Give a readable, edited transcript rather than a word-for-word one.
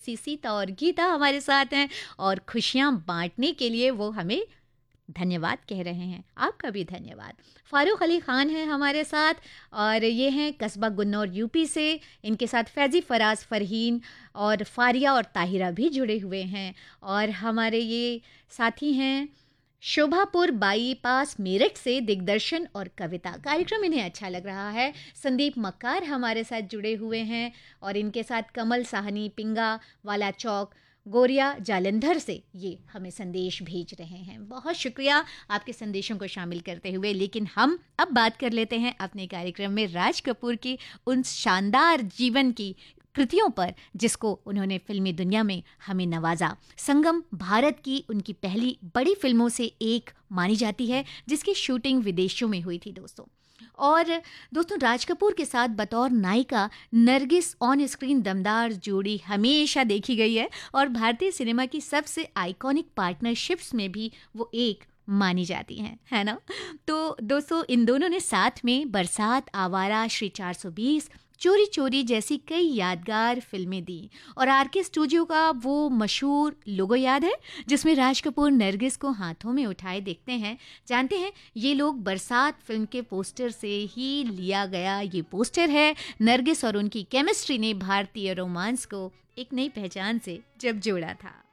सी सीता और गीता हमारे साथ हैं और खुशियाँ बांटने के लिए वो हमें धन्यवाद कह रहे हैं। आपका भी धन्यवाद। फ़ारूक अली ख़ान हैं हमारे साथ और ये हैं कस्बा गुन्नौर यूपी से। इनके साथ फैज़ी फराज फ़रहीन और फ़ारिया और ताहिरा भी जुड़े हुए हैं। और हमारे ये साथी हैं शोभापुर बाईपास मेरठ से दिग्दर्शन और कविता। कार्यक्रम इन्हें अच्छा लग रहा है। संदीप मक्कार हमारे साथ जुड़े हुए हैं और इनके साथ कमल साहनी पिंगा वाला चौक गोरिया जालंधर से ये हमें संदेश भेज रहे हैं। बहुत शुक्रिया आपके संदेशों को शामिल करते हुए। लेकिन हम अब बात कर लेते हैं अपने कार्यक्रम में राज कपूर की उन शानदार जीवन की कृतियों पर जिसको उन्होंने फिल्मी दुनिया में हमें नवाजा। संगम भारत की उनकी पहली बड़ी फिल्मों से एक मानी जाती है जिसकी शूटिंग विदेशों में हुई थी दोस्तों। और दोस्तों राज कपूर के साथ बतौर नायिका नरगिस ऑन स्क्रीन दमदार जोड़ी हमेशा देखी गई है और भारतीय सिनेमा की सबसे आइकॉनिक पार्टनरशिप्स में भी वो एक मानी जाती हैं, है ना। तो दोस्तों इन दोनों ने साथ में बरसात, आवारा, श्री 420, चोरी चोरी जैसी कई यादगार फिल्में दी। और आरके स्टूडियो का वो मशहूर लोगो याद है जिसमें राज कपूर नरगिस को हाथों में उठाए देखते हैं। जानते हैं ये लोग बरसात फिल्म के पोस्टर से ही लिया गया ये पोस्टर है। नरगिस और उनकी केमिस्ट्री ने भारतीय रोमांस को एक नई पहचान से जब जोड़ा था।